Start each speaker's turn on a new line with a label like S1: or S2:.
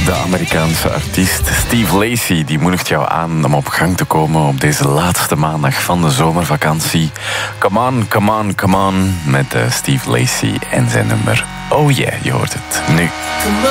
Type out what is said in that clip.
S1: De Amerikaanse artiest Steve Lacy die moedigt jou aan om op gang te komen op deze laatste maandag van de zomervakantie. Come on, come on, come on met Steve Lacy en zijn nummer Oh Yeah, je hoort het nu.